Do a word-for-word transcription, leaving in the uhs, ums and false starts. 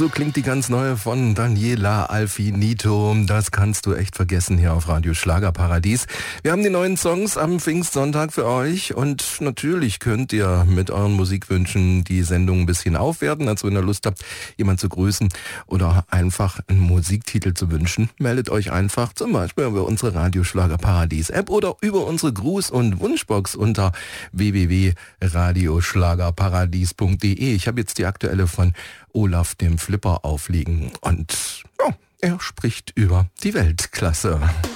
So klingt die ganz neue von Daniela Alfinito. Das kannst du echt vergessen hier auf Radio Schlagerparadies. Wir haben die neuen Songs am Pfingstsonntag für euch und natürlich könnt ihr mit euren Musikwünschen die Sendung ein bisschen aufwerten. Also wenn ihr Lust habt, jemanden zu grüßen oder einfach einen Musiktitel zu wünschen, meldet euch einfach zum Beispiel über unsere Radio Schlagerparadies App oder über unsere Gruß- und Wunschbox unter w w w punkt radio schlagerparadies punkt d e. Ich habe jetzt die aktuelle von Olaf dem Flipper aufliegen und ja, er spricht über die Weltklasse.